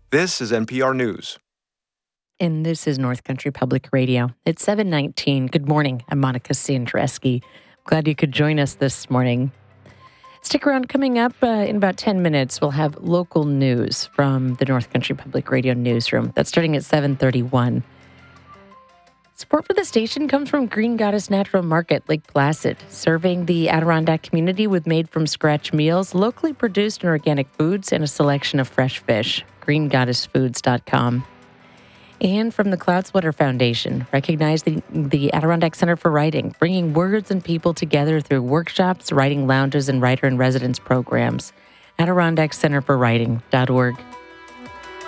This is NPR News. And this is North Country Public Radio. It's 7:19. Good morning. I'm Monica Sandreski. Glad you could join us this morning. Stick around. Coming up in about 10 minutes, we'll have local news from the North Country Public Radio newsroom. That's starting at 7:31. Support for the station comes from Green Goddess Natural Market, Lake Placid, serving the Adirondack community with made-from-scratch meals, locally produced and organic foods, and a selection of fresh fish. GreenGoddessFoods.com. And from the Cloud Splitter Foundation, recognizing the Adirondack Center for Writing, bringing words and people together through workshops, writing lounges, and writer-in-residence programs. AdirondackCenterforWriting.org.